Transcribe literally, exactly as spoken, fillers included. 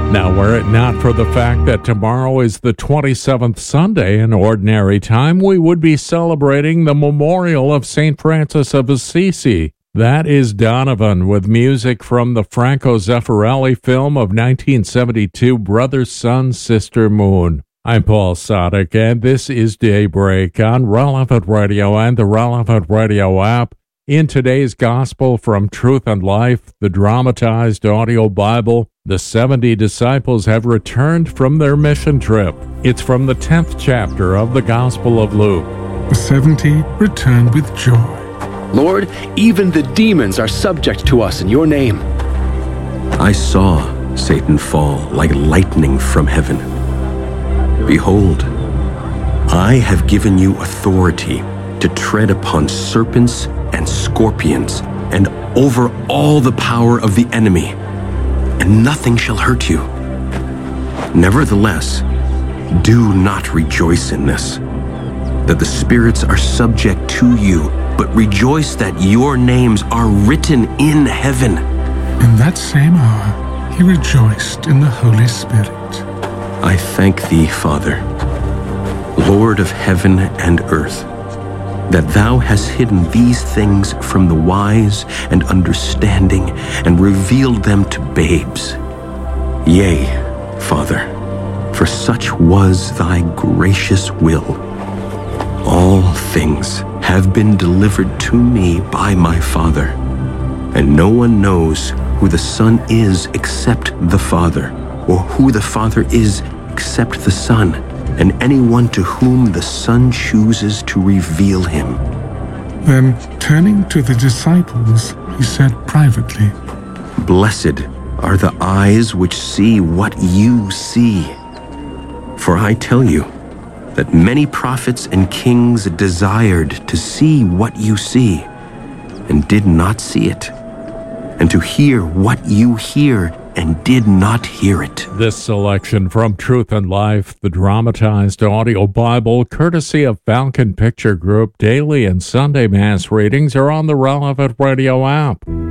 Now, were it not for the fact that tomorrow is the twenty-seventh Sunday in Ordinary Time, we would be celebrating the memorial of Saint Francis of Assisi. That is Donovan with music from the Franco Zeffirelli film of nineteen seventy-two, Brother, Sun, Sister, Moon. I'm Paul Sadek, and this is Daybreak on Relevant Radio and the Relevant Radio app. In today's Gospel from Truth and Life, the dramatized audio Bible, the seventy disciples have returned from their mission trip. It's from the tenth chapter of the Gospel of Luke. The seventy returned with joy. Lord, even the demons are subject to us in your name. I saw Satan fall like lightning from heaven. Behold, I have given you authority to tread upon serpents and scorpions, and over all the power of the enemy, and nothing shall hurt you. Nevertheless, do not rejoice in this, that the spirits are subject to you, but rejoice that your names are written in heaven. In that same hour, he rejoiced in the Holy Spirit. I thank thee, Father, Lord of heaven and earth, that thou hast hidden these things from the wise and understanding and revealed them to babes. Yea, Father, for such was thy gracious will. All things have been delivered to me by my Father, and no one knows who the Son is except the Father, or who the Father is except the Son, and anyone to whom the Son chooses to reveal him. Then, turning to the disciples, he said privately, Blessed are the eyes which see what you see. For I tell you that many prophets and kings desired to see what you see, and did not see it, and to hear what you hear, and did not hear it. This selection from Truth and Life, the dramatized audio Bible, courtesy of Falcon Picture Group, daily and Sunday Mass readings are on the Relevant Radio app.